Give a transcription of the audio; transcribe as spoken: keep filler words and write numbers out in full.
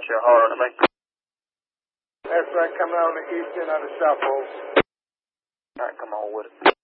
share hard on me. That's right, coming out on the east end of the South Pole. Alright, come on with it.